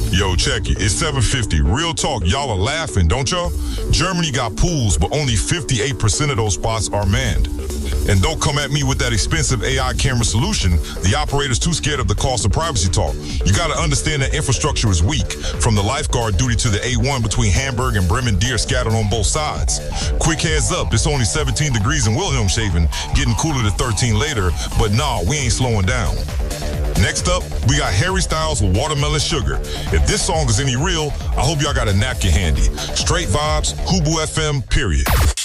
Yo, check it. It's 7:50. Real talk. Y'all are laughing, don't y'all? Germany got pools, but only 58% of those spots are manned. And don't come at me with that expensive AI camera solution. The operator's too scared of the cost of privacy talk. You got to understand that infrastructure is weak, from the lifeguard duty to the A1 between Hamburg and Bremen deer scattered on both sides. Quick heads up, it's only 17 degrees in Wilhelmshaven, getting cooler to 13 later, but nah, we ain't slowing down. Next up, we got Harry Styles with Watermelon Sugar. If this song is any real, I hope y'all got a napkin handy. Straight vibes, Hubu FM, period.